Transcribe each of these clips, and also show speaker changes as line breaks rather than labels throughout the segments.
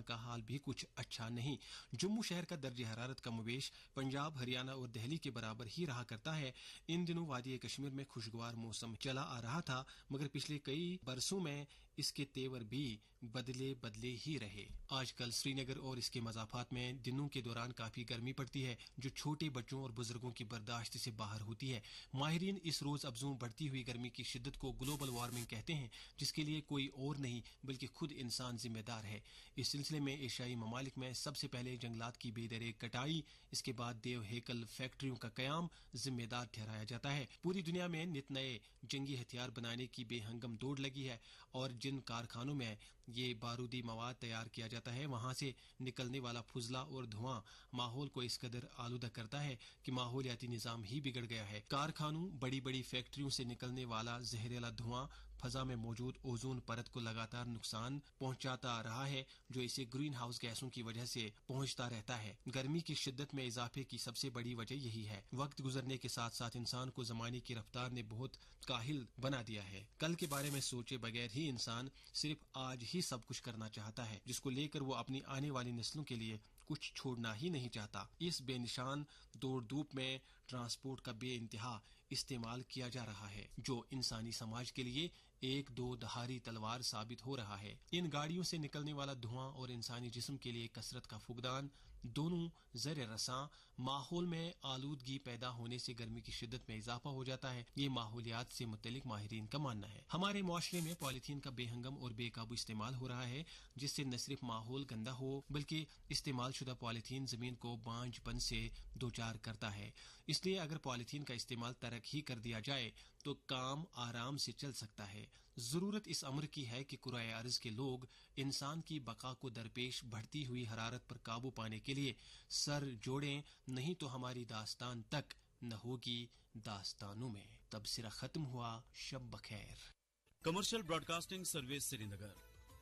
वहाँ का हाल भी कुछ अच्छा नहीं। जम्मू शहर का दर्ज हरारत कमोबेश पंजाब, हरियाणा और दिल्ली के बराबर ही रहा करता है। इन दिनों वादी कश्मीर में खुशगवार मौसम चला आ रहा था, मगर पिछले कई बरसों में इसके तेवर भी बदले बदले ही रहे। आजकल श्रीनगर और इसके मज़ाफ़ात में दिनों के दौरान काफी गर्मी पड़ती है, जो छोटे बच्चों और बुजुर्गों की बर्दाश्त से बाहर होती है। माहिरीन इस रोज अफजों बढ़ती हुई गर्मी की शिद्दत को ग्लोबल वार्मिंग कहते हैं, जिसके लिए कोई और नहीं बल्कि खुद इंसान जिम्मेदार है। इस सिलसिले में एशियाई ममालिक में सबसे पहले जंगलात की बेदरे कटाई, इसके बाद देव हेकल फैक्ट्रियों का कयाम जिम्मेदार ठहराया जाता है। पूरी दुनिया में नित नए जंगी हथियार बनाने की बेहंगम दौड़ लगी है, और जिन कारखानों में ये बारूदी मवाद तैयार किया जाता है, वहां से निकलने वाला फुजला और धुआं माहौल को इस कदर आलूदा करता है कि माहौलियाती निजाम ही बिगड़ गया है। कारखानों, बड़ी बड़ी फैक्ट्रियों से निकलने वाला जहरीला धुआं फजा में मौजूद ओजोन परत को लगातार नुकसान पहुंचाता रहा है, जो इसे ग्रीन हाउस गैसों की वजह से पहुंचता रहता है। गर्मी की शिद्दत में इजाफे की सबसे बड़ी वजह यही है। वक्त गुजरने के साथ साथ इंसान को जमाने की रफ्तार ने बहुत काहिल बना दिया है। कल के बारे में सोचे बगैर ही इंसान सिर्फ आज ही सब कुछ करना चाहता है, जिसको लेकर वो अपनी आने वाली नस्लों के लिए कुछ छोड़ना ही नहीं चाहता। इस बेनिशान दौड़ धूप में ट्रांसपोर्ट का बेइंतहा इस्तेमाल किया जा रहा है, जो इंसानी समाज के लिए एक दो धारी तलवार साबित हो रहा है। इन गाड़ियों से निकलने वाला धुआं और इंसानी जिस्म के लिए कसरत का फुकदान दोनों ज़र रसां माहौल में आलूदगी पैदा होने से गर्मी की शिद्दत में इजाफा हो जाता है। ये माहौलियात से मुतल्लिक माहिरीन का मानना है। हमारे मुआशरे में पॉलीथीन का बेहंगम और बेकाबू इस्तेमाल हो रहा है, जिससे न सिर्फ माहौल गंदा हो बल्कि इस्तेमाल शुदा पॉलीथीन जमीन को बांझपन से दो चार करता है। इसलिए अगर पॉलीथीन का इस्तेमाल तर्क ही कर दिया जाए तो काम आराम से चल सकता है। जरूरत इस अमर की है कि कुराए अर्ज के लोग इंसान की बका को दरपेश बढ़ती हुई हरारत पर काबू पाने के लिए सर जोड़ें, नहीं तो हमारी दास्तान तक न होगी दास्तानों में। तबसरा खत्म हुआ। शब बखैर।
कमर्शियल ब्रॉडकास्टिंग सर्विस श्रीनगर,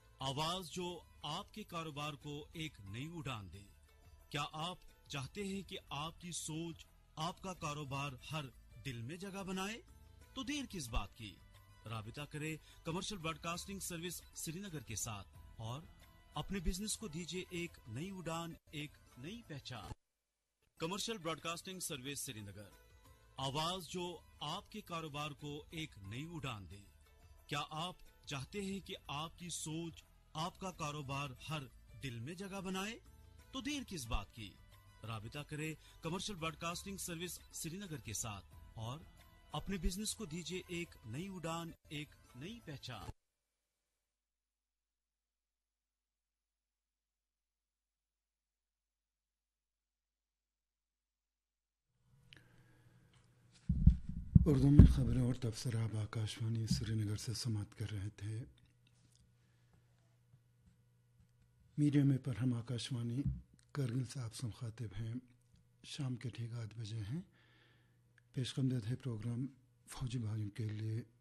आवाज जो आपके कारोबार को एक नई उड़ान दे। क्या आप चाहते हैं कि आपकी सोच आपका कारोबार हर दिल में जगह बनाए? तो देर किस बात की, राबिता करें कमर्शियल ब्रॉडकास्टिंग सर्विस श्रीनगर के साथ और अपने बिजनेस को दीजिए एक नई उड़ान, एक नई पहचान। कमर्शियल ब्रॉडकास्टिंग सर्विस श्रीनगर, आवाज जो आपके कारोबार को एक नई उड़ान दे। क्या आप चाहते हैं कि आपकी सोच आपका कारोबार हर दिल में जगह बनाए? तो देर किस बात की, राबिता करें कमर्शियल ब्रॉडकास्टिंग सर्विस श्रीनगर के साथ और अपने बिजनेस को दीजिए एक नई उड़ान, एक नई पहचान।
उर्दू में खबरें और तबसरा आप आकाशवाणी श्रीनगर से समाप्त कर रहे थे। मीडिया में पर हम आकाशवाणी करगिल से आपसे मुखातिब हैं। शाम के ठीक 8 बजे हैं। पेशकदम है प्रोग्राम फौजी भाइयों के लिए